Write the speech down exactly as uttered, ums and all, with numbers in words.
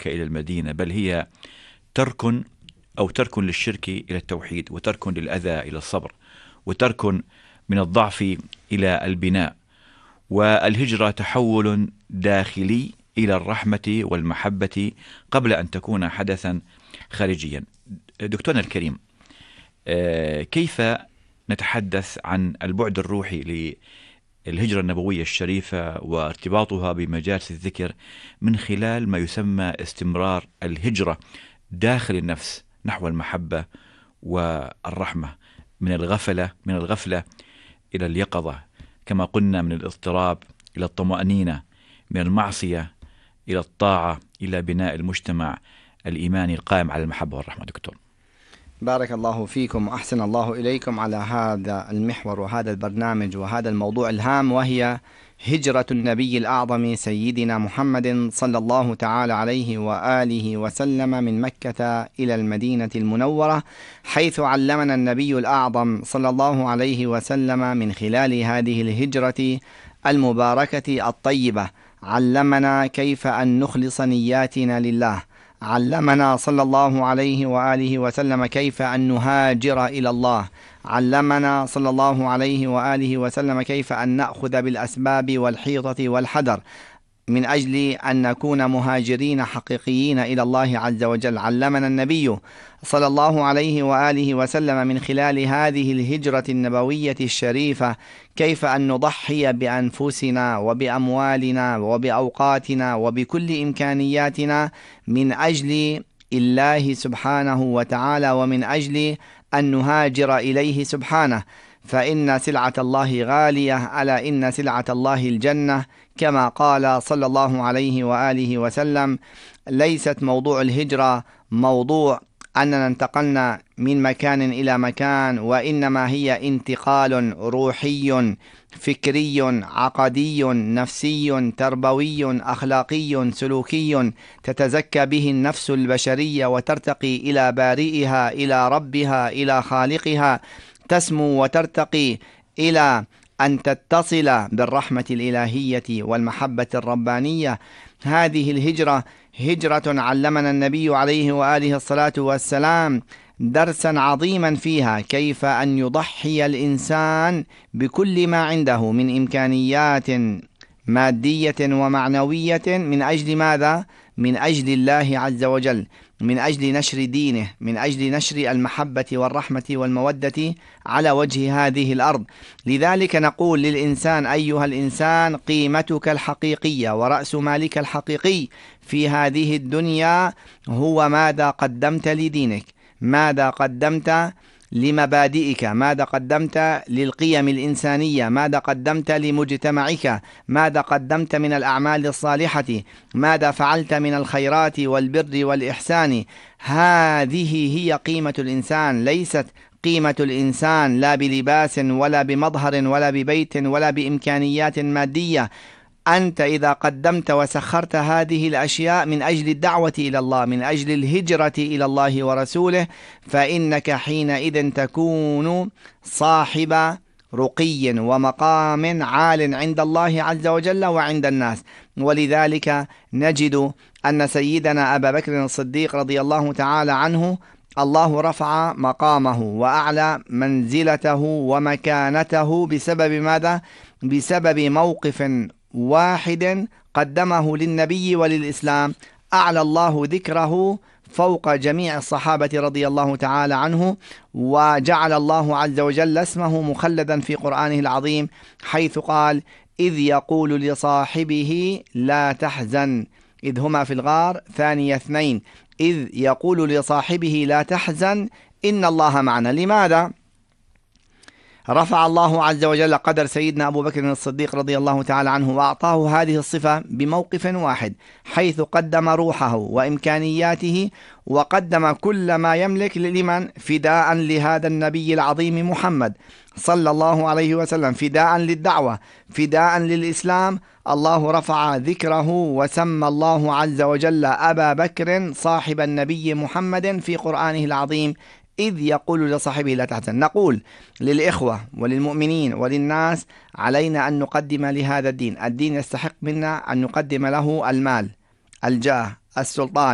مكة إلى المدينة، بل هي ترك أو ترك للشرك إلى التوحيد، وترك للأذى إلى الصبر، وترك من الضعف إلى البناء. والهجرة تحول داخلي إلى الرحمة والمحبة قبل أن تكون حدثا خارجيا. دكتورنا الكريم، كيف نتحدث عن البعد الروحي للهجرة النبوية الشريفة وارتباطها بمجالس الذكر من خلال ما يسمى استمرار الهجرة داخل النفس نحو المحبة والرحمة، من الغفلة من الغفلة إلى اليقظة، كما قلنا من الاضطراب إلى الطمأنينة، من المعصية إلى الطاعة، إلى بناء المجتمع الإيماني القائم على المحبة والرحمة. دكتور، بارك الله فيكم وأحسن الله إليكم على هذا المحور وهذا البرنامج وهذا الموضوع الهام، وهي هجرة النبي الأعظم سيدنا محمد صلى الله تعالى عليه وآله وسلم من مكة إلى المدينة المنورة، حيث علمنا النبي الأعظم صلى الله عليه وسلم من خلال هذه الهجرة المباركة الطيبة، علمنا كيف أن نخلص نياتنا لله، علمنا صلى الله عليه وآله وسلم كيف أن نهاجر إلى الله، علمنا صلى الله عليه وآله وسلم كيف أن نأخذ بالأسباب والحيطة والحذر من أجل أن نكون مهاجرين حقيقيين إلى الله عز وجل. علمنا النبي صلى الله عليه وآله وسلم من خلال هذه الهجرة النبوية الشريفة كيف أن نضحي بأنفسنا وبأموالنا وبأوقاتنا وبكل إمكانياتنا من أجل الله سبحانه وتعالى، ومن أجل أن نهاجر إليه سبحانه، فإن سلعة الله غالية، ألا إن سلعة الله الجنة، كما قال صلى الله عليه وآله وسلم: ليست موضوع الهجرة موضوع أننا انتقلنا من مكان إلى مكان، وإنما هي انتقال روحي فكري عقدي نفسي تربوي أخلاقي سلوكي تتزكى به النفس البشرية وترتقي إلى بارئها، إلى ربها، إلى خالقها، تسمو وترتقي إلى أن تتصل بالرحمة الإلهية والمحبة الربانية. هذه الهجرة هجرة علمنا النبي عليه وآله الصلاة والسلام درسا عظيما فيها كيف أن يضحي الإنسان بكل ما عنده من إمكانيات مادية ومعنوية من أجل ماذا؟ من أجل الله عز وجل، من أجل نشر دينه، من أجل نشر المحبة والرحمة والمودة على وجه هذه الأرض. لذلك نقول للإنسان: أيها الإنسان، قيمتك الحقيقية ورأس مالك الحقيقي في هذه الدنيا هو ماذا قدمت لدينك، ماذا قدمت لمبادئك، ماذا قدمت للقيم الإنسانية، ماذا قدمت لمجتمعك، ماذا قدمت من الأعمال الصالحة، ماذا فعلت من الخيرات والبر والإحسان. هذه هي قيمة الإنسان، ليست قيمة الإنسان لا بلباس ولا بمظهر ولا ببيت ولا بإمكانيات مادية. أنت إذا قدمت وسخرت هذه الأشياء من أجل الدعوة إلى الله، من أجل الهجرة إلى الله ورسوله، فإنك حينئذ تكون صاحب رقي ومقام عال عند الله عز وجل وعند الناس. ولذلك نجد أن سيدنا أبا بكر الصديق رضي الله تعالى عنه الله رفع مقامه وأعلى منزلته ومكانته بسبب ماذا؟ بسبب موقف واحد قدمه للنبي وللإسلام، أعلى الله ذكره فوق جميع الصحابة رضي الله تعالى عنه، وجعل الله عز وجل اسمه مخلدا في قرآنه العظيم، حيث قال: إذ يقول لصاحبه لا تحزن إذ هما في الغار ثاني اثنين، إذ يقول لصاحبه لا تحزن إن الله معنا. لماذا؟ رفع الله عز وجل قدر سيدنا أبو بكر الصديق رضي الله تعالى عنه وأعطاه هذه الصفة بموقف واحد، حيث قدم روحه وإمكانياته وقدم كل ما يملك لمن؟ فداء لهذا النبي العظيم محمد صلى الله عليه وسلم، فداء للدعوة، فداء للإسلام. الله رفع ذكره وسمى الله عز وجل أبا بكر صاحب النبي محمد في قرآنه العظيم إذ يقول لصاحبه لا تحزن. نقول للإخوة وللمؤمنين وللناس: علينا أن نقدم لهذا الدين، الدين يستحق منا أن نقدم له المال، الجاه، السلطان،